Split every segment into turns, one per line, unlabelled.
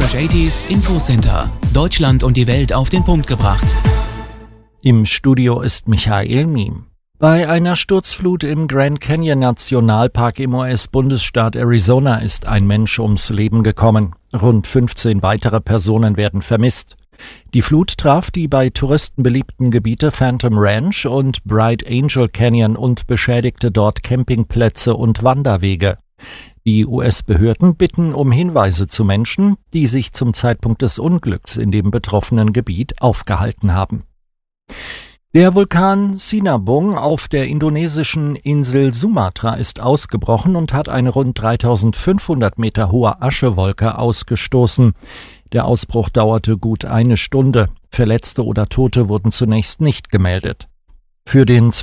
Fresh 80s Infocenter. Deutschland und die Welt auf den Punkt gebracht.
Im Studio ist Michael Miem. Bei einer Sturzflut im Grand Canyon Nationalpark im US-Bundesstaat Arizona ist ein Mensch ums Leben gekommen. Rund 15 weitere Personen werden vermisst. Die Flut traf die bei Touristen beliebten Gebiete Phantom Ranch und Bright Angel Canyon und beschädigte dort Campingplätze und Wanderwege. Die US-Behörden bitten um Hinweise zu Menschen, die sich zum Zeitpunkt des Unglücks in dem betroffenen Gebiet aufgehalten haben. Der Vulkan Sinabung auf der indonesischen Insel Sumatra ist ausgebrochen und hat eine rund 3500 Meter hohe Aschewolke ausgestoßen. Der Ausbruch dauerte gut eine Stunde. Verletzte oder Tote wurden zunächst nicht gemeldet. Für den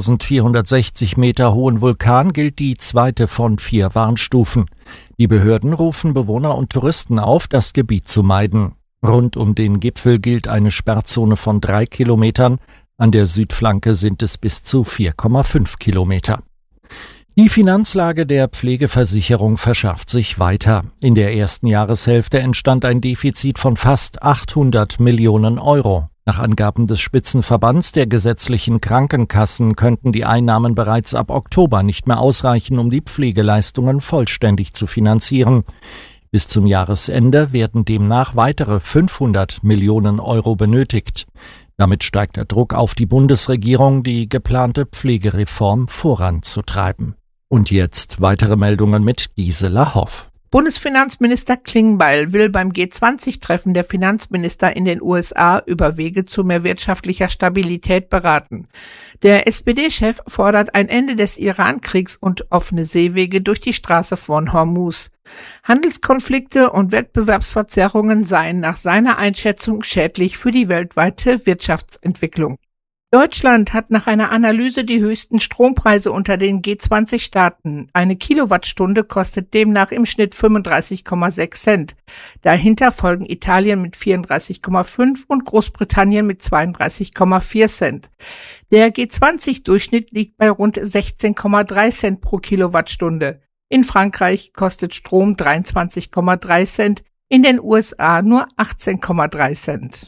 2460 Meter hohen Vulkan gilt die zweite von 4 Warnstufen. Die Behörden rufen Bewohner und Touristen auf, das Gebiet zu meiden. Rund um den Gipfel gilt eine Sperrzone von 3 Kilometern. An der Südflanke sind es bis zu 4,5 Kilometer. Die Finanzlage der Pflegeversicherung verschärft sich weiter. In der ersten Jahreshälfte entstand ein Defizit von fast 800 Millionen Euro. Nach Angaben des Spitzenverbands der gesetzlichen Krankenkassen könnten die Einnahmen bereits ab Oktober nicht mehr ausreichen, um die Pflegeleistungen vollständig zu finanzieren. Bis zum Jahresende werden demnach weitere 500 Millionen Euro benötigt. Damit steigt der Druck auf die Bundesregierung, die geplante Pflegereform voranzutreiben. Und jetzt weitere Meldungen mit Gisela Hoff.
Bundesfinanzminister Klingbeil will beim G20-Treffen der Finanzminister in den USA über Wege zu mehr wirtschaftlicher Stabilität beraten. Der SPD-Chef fordert ein Ende des Iran-Kriegs und offene Seewege durch die Straße von Hormuz. Handelskonflikte und Wettbewerbsverzerrungen seien nach seiner Einschätzung schädlich für die weltweite Wirtschaftsentwicklung. Deutschland hat nach einer Analyse die höchsten Strompreise unter den G20-Staaten. Eine Kilowattstunde kostet demnach im Schnitt 35,6 Cent. Dahinter folgen Italien mit 34,5 und Großbritannien mit 32,4 Cent. Der G20-Durchschnitt liegt bei rund 16,3 Cent pro Kilowattstunde. In Frankreich kostet Strom 23,3 Cent, in den USA nur 18,3 Cent.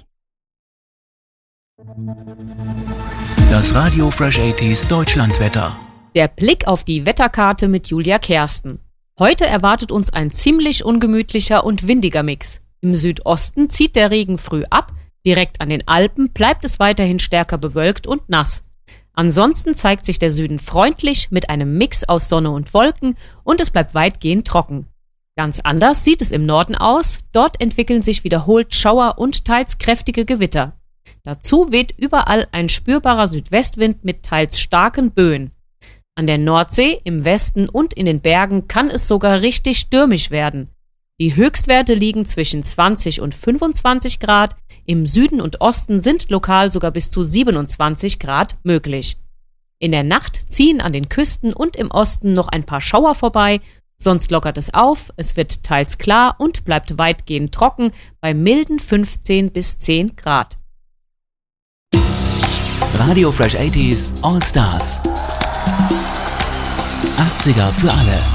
Das Radio Fresh 80s Deutschlandwetter.
Der Blick auf die Wetterkarte mit Julia Kersten. Heute erwartet uns ein ziemlich ungemütlicher und windiger Mix. Im Südosten zieht der Regen früh ab, direkt an den Alpen bleibt es weiterhin stärker bewölkt und nass. Ansonsten zeigt sich der Süden freundlich mit einem Mix aus Sonne und Wolken und es bleibt weitgehend trocken. Ganz anders sieht es im Norden aus, dort entwickeln sich wiederholt Schauer und teils kräftige Gewitter. Dazu weht überall ein spürbarer Südwestwind mit teils starken Böen. An der Nordsee, im Westen und in den Bergen kann es sogar richtig stürmisch werden. Die Höchstwerte liegen zwischen 20 und 25 Grad, im Süden und Osten sind lokal sogar bis zu 27 Grad möglich. In der Nacht ziehen an den Küsten und im Osten noch ein paar Schauer vorbei, sonst lockert es auf, es wird teils klar und bleibt weitgehend trocken bei milden 15 bis 10 Grad.
Radio Fresh 80s All Stars. 80er für alle.